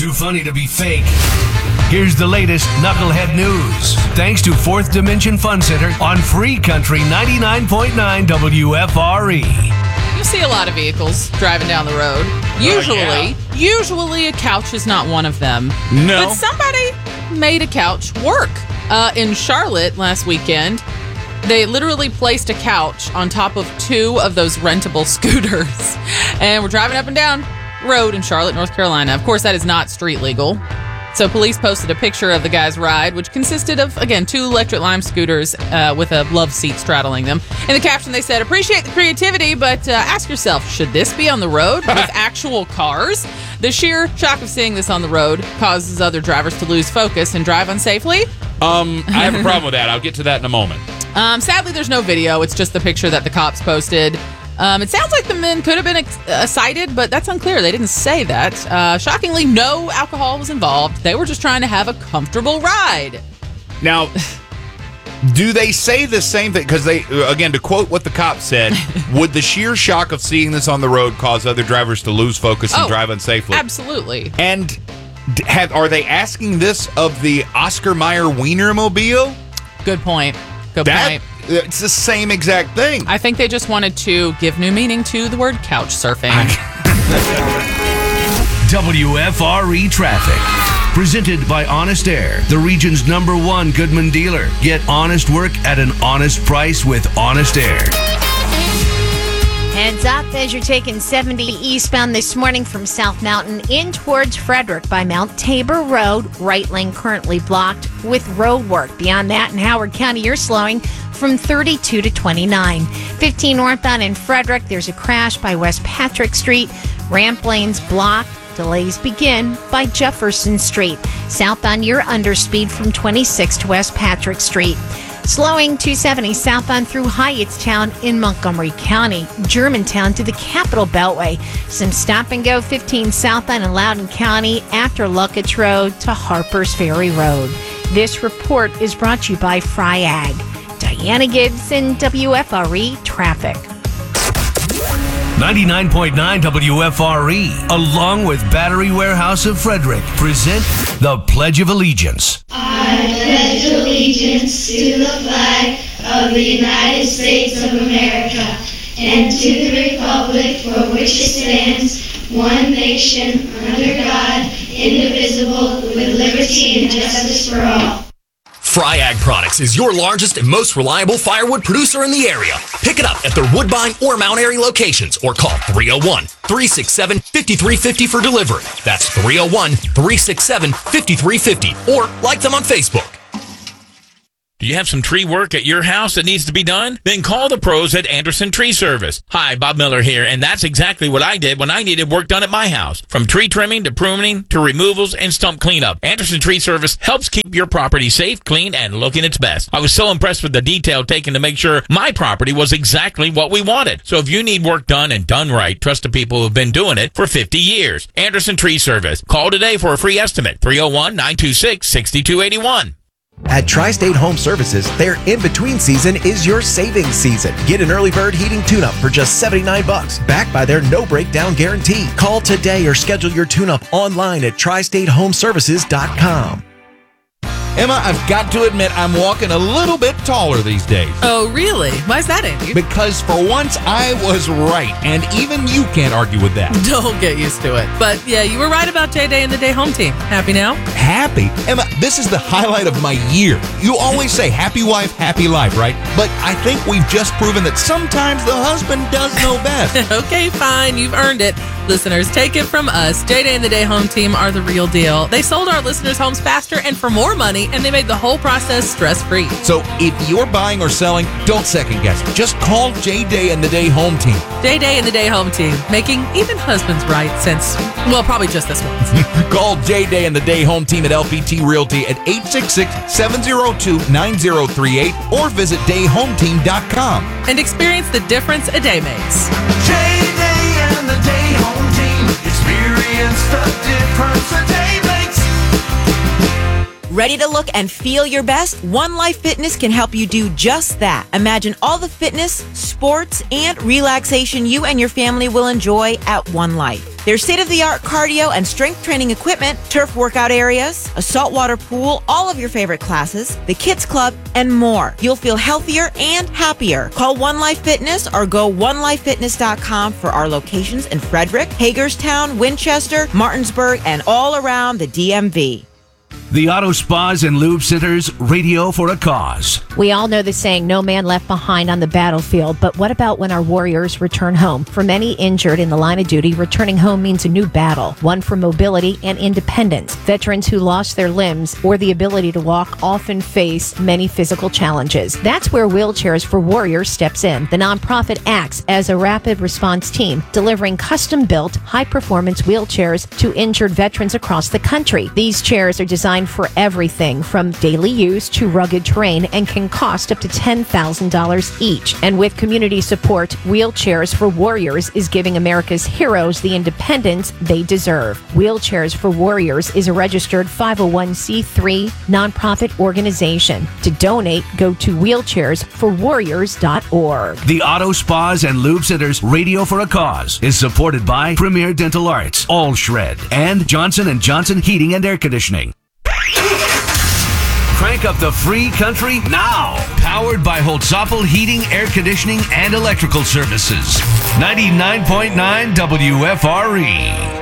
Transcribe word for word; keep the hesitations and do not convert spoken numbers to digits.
too funny to be fake. Here's the latest Knucklehead news. Thanks to Fourth Dimension Fun Center on Free Country ninety-nine point nine W F R E. You see a lot of vehicles driving down the road. Usually, uh, yeah. usually a couch is not one of them. No. But somebody made a couch work. Uh, in Charlotte last weekend, they literally placed a couch on top of two of those rentable scooters. And we're driving up and down the road in Charlotte, North Carolina. Of course, that is not street legal. So police posted a picture of the guy's ride, which consisted of, again, two electric lime scooters uh, with a love seat straddling them. In the caption, they said, appreciate the creativity, but uh, ask yourself, should this be on the road with actual cars? The sheer shock of seeing this on the road causes other drivers to lose focus and drive unsafely. Um, I have a problem with that. I'll get to that in a moment. Um, sadly, there's no video. It's just the picture that the cops posted. Um, it sounds like the men could have been ex- uh, cited, but that's unclear. They didn't say that. Uh, shockingly, no alcohol was involved. They were just trying to have a comfortable ride. Now, do they say the same thing? Because they, again, to quote what the cops said, would the sheer shock of seeing this on the road cause other drivers to lose focus and Oh, drive unsafely? Absolutely. And d- have, are they asking this of the Oscar Mayer Wienermobile? Good point. Good That, point. It's the same exact thing. I think they just wanted to give new meaning to the word couch surfing. W F R E Traffic. Presented by Honest Air, the region's number one Goodman dealer. Get honest work at an honest price with Honest Air. Heads up as you're taking seventy eastbound this morning from South Mountain in towards Frederick by Mount Tabor Road. Right lane currently blocked with road work. Beyond that, in Howard County, you're slowing from thirty-two to twenty-nine. fifteen northbound in Frederick, there's a crash by West Patrick Street. Ramp lanes blocked. Delays begin by Jefferson Street. Southbound, you're under speed from twenty-six to West Patrick Street. Slowing two seventy southbound through Hyattstown in Montgomery County. Germantown to the Capitol Beltway. Some stop and go fifteen southbound in Loudoun County after Luckett Road to Harpers Ferry Road. This report is brought to you by Fryag. Diana Gibson, W F R E Traffic. ninety-nine point nine W F R E, along with Battery Warehouse of Frederick, present the Pledge of Allegiance. I pledge allegiance to the flag of the United States of America and to the republic for which it stands, one nation, under God, indivisible, with liberty and justice for all. Fryag Products is your largest and most reliable firewood producer in the area. Pick it up at their Woodbine or Mount Airy locations or call three oh one, three six seven, five three five oh for delivery. That's three oh one, three six seven, five three five oh or like them on Facebook. Do you have some tree work at your house that needs to be done? Then call the pros at Anderson Tree Service. Hi, Bob Miller here, and that's exactly what I did when I needed work done at my house. From tree trimming to pruning to removals and stump cleanup, Anderson Tree Service helps keep your property safe, clean, and looking its best. I was so impressed with the detail taken to make sure my property was exactly what we wanted. So if you need work done and done right, trust the people who have been doing it for fifty years. Anderson Tree Service. Call today for a free estimate. three oh one, nine two six, six two eight one. At Tri-State Home Services, their in-between season is your savings season. Get an early bird heating tune-up for just seventy-nine bucks, backed by their no-breakdown guarantee. Call today or schedule your tune-up online at tri state home services dot com. Emma, I've got to admit, I'm walking a little bit taller these days. Oh, really? Why's that, Andy? Because for once, I was right, and even you can't argue with that. Don't get used to it. But yeah, you were right about J-Day and the Day Home Team. Happy now? Happy? Emma, this is the highlight of my year. You always say happy wife, happy life, right? But I think we've just proven that sometimes the husband does know best. Okay, fine. You've earned it. Listeners, take it from us. J-Day and the Day Home Team are the real deal. They sold our listeners' homes faster and for more money, and they made the whole process stress-free. So if you're buying or selling, don't second guess. Just call J-Day and the Day Home Team. J-Day and the Day Home Team, making even husbands right since, well, probably just this once. Call J-Day and the Day Home Team at L P T Realty at eight six six, seven oh two, nine oh three eight or visit day home team dot com. And experience the difference a day makes. J-Day and the Day Home Team. Experience the difference a day makes. Ready to look and feel your best? One Life Fitness can help you do just that. Imagine all the fitness, sports, and relaxation you and your family will enjoy at One Life. Their state-of-the-art cardio and strength training equipment, turf workout areas, a saltwater pool, all of your favorite classes, the kids club, and more. You'll feel healthier and happier. Call One Life Fitness or go one life fitness dot com for our locations in Frederick, Hagerstown, Winchester, Martinsburg, and all around the D M V. The Auto Spas and Lube Centers, radio for a cause. We all know the saying, no man left behind on the battlefield, but what about when our warriors return home? For many injured in the line of duty, returning home means a new battle, one for mobility and independence. Veterans who lost their limbs or the ability to walk often face many physical challenges. That's where Wheelchairs for Warriors steps in. The nonprofit acts as a rapid response team, delivering custom-built, high-performance wheelchairs to injured veterans across the country. These chairs are designed for everything from daily use to rugged terrain and can cost up to ten thousand dollars each. And with community support, Wheelchairs for Warriors is giving America's heroes the independence they deserve. Wheelchairs for Warriors is a registered five oh one c three nonprofit organization. To donate, go to wheelchairs for warriors dot org. The Auto Spas and Lube Centers, radio for a cause, is supported by Premier Dental Arts, All Shred, and Johnson and Johnson Heating and Air Conditioning. Crank up the free country now. Powered by Holtzapfel Heating, Air Conditioning, and Electrical Services. ninety-nine point nine W F R E.